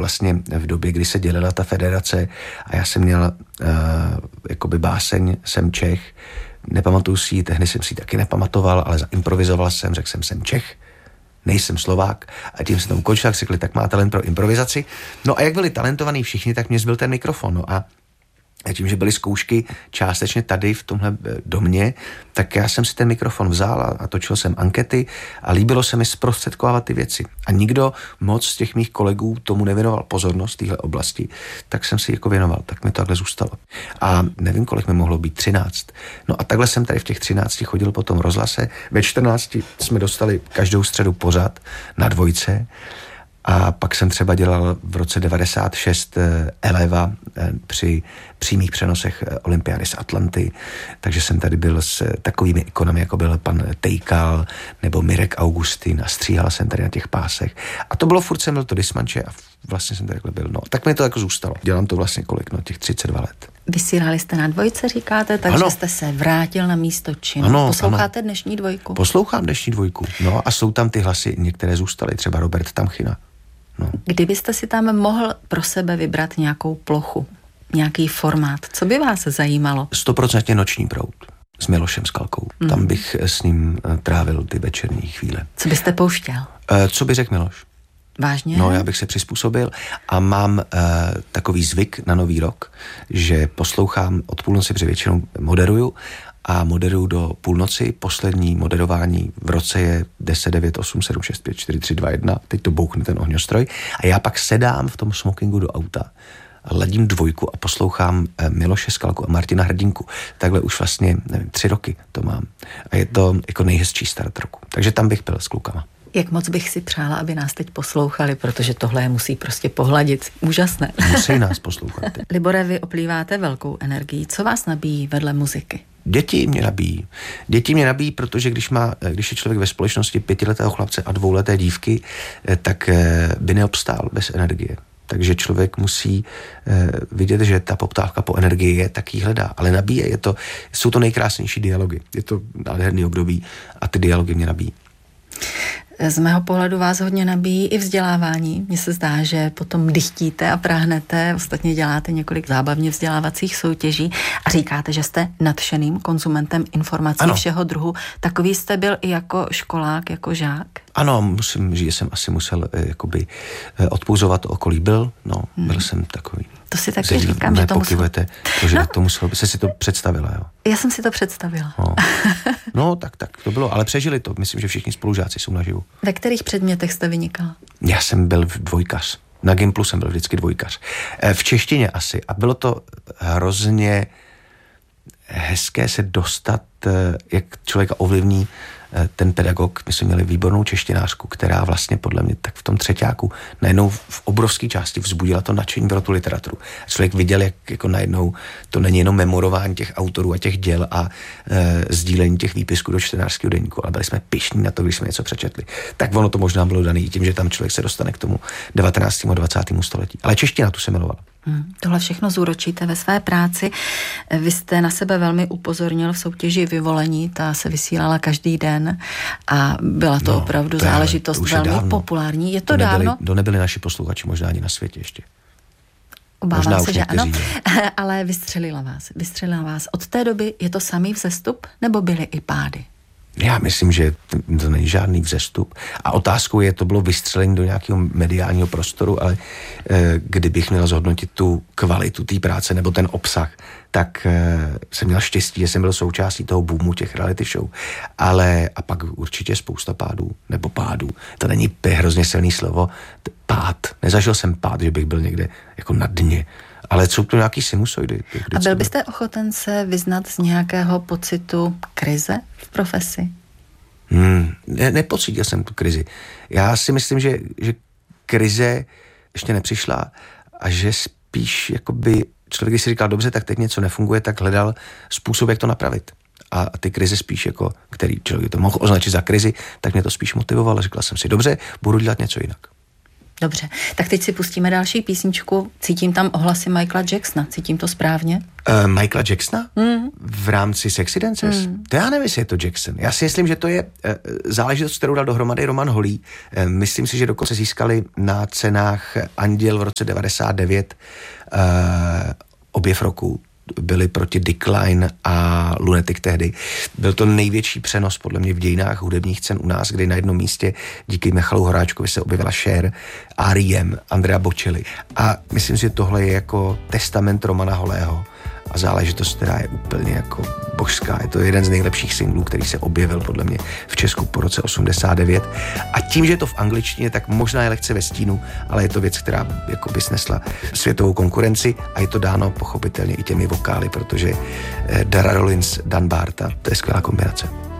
vlastně v době, kdy se dělila ta federace a já jsem měl jakoby báseň Jsem Čech. Nepamatuju si ji, tehdy jsem si ji taky nepamatoval, ale zaimprovizoval jsem, řekl jsem Čech, nejsem Slovák a tím se to ukončil, tak řekli, tak má talent pro improvizaci. No a jak byli talentovaní všichni, tak mě zbyl ten mikrofon. No a tím, že byly zkoušky částečně tady v tomhle domě, tak já jsem si ten mikrofon vzal a točil jsem ankety a líbilo se mi zprostředkovávat ty věci. A nikdo moc z těch mých kolegů tomu nevěnoval pozornost téhle oblasti, tak jsem si jako věnoval, tak mi to takhle zůstalo. A nevím, kolik mi mohlo být, 13. No a takhle jsem tady v těch 13 chodil po tom rozhlase. Ve 14 jsme dostali každou středu pořad na Dvojce. A pak jsem třeba dělal v roce 96 Eleva při přímých přenosech olympiády z Atlanty, takže jsem tady byl s takovými ikonami, jako byl pan Tejkal nebo Mirek Augustin a stříhal jsem tady na těch pásech. A to bylo furt, jsem byl to dismanče a vlastně jsem tady byl. No, tak mi to jako zůstalo. Dělám to vlastně kolik, no, těch 32 let. Vysílali jste na Dvojce, říkáte, takže ano. Jste se vrátil na místo činu. Ano, posloucháte ano. Dnešní dvojku? Poslouchám Dnešní dvojku, no a jsou tam ty hlasy, některé zůstaly, třeba Robert Tamchina. No. Kdybyste si tam mohl pro sebe vybrat nějakou plochu, nějaký formát, co by vás zajímalo? 100% Noční proud s Milošem Skalkou. Tam bych s ním trávil ty večerní chvíle. Co byste pouštěl? Co by řekl Miloš? Vážně? No, já bych se přizpůsobil a mám takový zvyk na Nový rok, že poslouchám od půlnoci, protože většinou moderuju a moderuju do půlnoci. Poslední moderování v roce je 10, 9, 8, 7, 6, 5, 4, 3, 2, 1. Teď to bouchne ten ohňostroj. A já pak sedám v tom smokingu do auta, ladím Dvojku a poslouchám Miloše Skalku a Martina Hrdinku. Takhle už vlastně, nevím, 3 roky to mám. A je to jako nejhezčí start roku. Takže tam bych byl s klukama. Jak moc bych si přála, aby nás teď poslouchali, protože tohle je musí prostě pohladit. Úžasné. Musí nás poslouchat. Libore, vy oplýváte velkou energií. Co vás nabíjí vedle muziky? Děti mě nabíjí, protože když je člověk ve společnosti 5letého chlapce a 2leté dívky, tak by neobstál bez energie. Takže člověk musí vidět, že ta poptávka po energii je, tak ji hledá. Ale nabíje, jsou to nejkrásnější dialogy. Je to nádherný období a ty dialogy mě nabíjí. Z mého pohledu vás hodně nabíjí i vzdělávání. Mně se zdá, že potom dychtíte a práhnete, ostatně děláte několik zábavně vzdělávacích soutěží a říkáte, že jste nadšeným konzumentem informací všeho druhu. Takový jste byl i jako školák, jako žák? Ano, musím říct, že jsem asi musel jakoby odpouzovat to okolí. Byl jsem takový. To si taky říkám, že to musel... to muselo, jste si to představila, jo? Já jsem si to představila. No, tak to bylo, ale přežili to. Myslím, že všichni spolužáci jsou naživu. Ve kterých předmětech jste vynikal? Já jsem byl dvojkař. Na Gimplu jsem byl vždycky dvojkař. V češtině asi. A bylo to hrozně hezké se dostat, jak člověka ovlivní ten pedagog. My jsme měli výbornou češtinářku, která vlastně podle mě tak v tom třeťáku najednou v obrovské části vzbudila to nadšení pro tu literaturu. A člověk viděl, jak jako najednou to není jenom memorování těch autorů a těch děl a sdílení těch výpisků do čtenářského deníku, ale byli jsme pyšní na to, když jsme něco přečetli. Tak ono to možná bylo dané tím, že tam člověk se dostane k tomu 19. a 20. století. Ale čeština tu se milovala. Tohle všechno zúročíte ve své práci. Vy jste na sebe velmi upozornil v soutěži Vyvolení, ta se vysílala každý den a byla to opravdu záležitost velmi populární. Je to dávno? To nebyli naši posluchači možná ani na světě ještě. Obávám se, že ano, ale vystřelila vás. Od té doby je to samý vzestup, nebo byly i pády? Já myslím, že to není žádný vzestup. A otázkou je, to bylo vystřelení do nějakého mediálního prostoru, ale kdybych měl zhodnotit tu kvalitu té práce nebo ten obsah, tak jsem měl štěstí, že jsem byl součástí toho boomu těch reality show. Ale a pak určitě spousta pádů, nebo pádů. To není hrozně silný slovo. Pád. Nezažil jsem pád, že bych byl někde jako na dně. Ale jsou to nějaký sinusoidy. A byl byste ochoten se vyznat z nějakého pocitu krize v profesi? Nepocítil jsem tu krizi. Já si myslím, že krize ještě nepřišla a že spíš jakoby člověk, když si říkal, dobře, tak teď něco nefunguje, tak hledal způsob, jak to napravit. A ty krize spíš jako, který člověk to mohl označit za krizi, tak mě to spíš motivovalo. Řekla jsem si, dobře, budu dělat něco jinak. Dobře, tak teď si pustíme další písničku. Cítím tam ohlasy Michaela Jacksona. Cítím to správně? Michaela Jacksona? V rámci Sexy Dancers? To já nevím, jestli je to Jackson. Já si myslím, že to je záležitost, kterou dal dohromady Roman Holý. Myslím si, že dokonce získali na cenách Anděl v roce 99 objev roku. Byli proti Decline a Lunatic tehdy. Byl to největší přenos podle mě v dějinách hudebních cen u nás, kdy na jednom místě díky Michalu Horáčkovi se objevila Cher, R.E.M., Andrea Bocelli. A myslím si, že tohle je jako testament Romana Holého a záležitost, která je úplně jako božská. Je to jeden z nejlepších singlů, který se objevil podle mě v Česku po roce 89. A tím, že je to v angličtině, tak možná je lehce ve stínu, ale je to věc, která jako by snesla světovou konkurenci a je to dáno pochopitelně i těmi vokály, protože Dara Rollins, Dan Barta, to je skvělá kombinace.